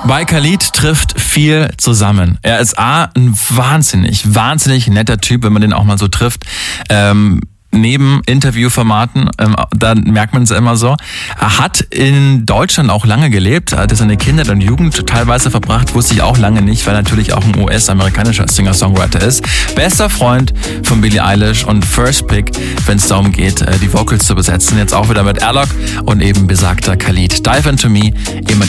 Bei Khalid trifft viel zusammen. Er ist ein wahnsinnig netter Typ, wenn man den auch mal so trifft. Neben Interviewformaten, da merkt man es immer so. Er hat in Deutschland auch lange gelebt, hat seine Kindheit und Jugend teilweise verbracht, wusste ich auch lange nicht, weil er natürlich auch ein US-amerikanischer Singer-Songwriter ist. Bester Freund von Billie Eilish und First Pick, wenn es darum geht, die Vocals zu besetzen. Jetzt auch wieder mit Alok und eben besagter Khalid. Dive Into Me,